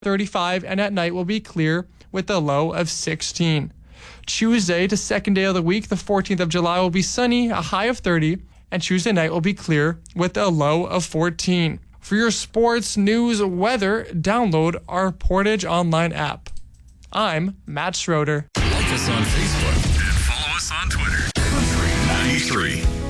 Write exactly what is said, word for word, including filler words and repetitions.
thirty-five, and at night will be clear with a low of sixteen. Tuesday to second day of the week, the fourteenth of July, will be sunny, a high of thirty, and Tuesday night will be clear with a low of fourteen. For your sports, news, weather, download our Portage Online app. I'm Matt Schroeder. Like us on Facebook and follow us on Twitter. Country ninety-three.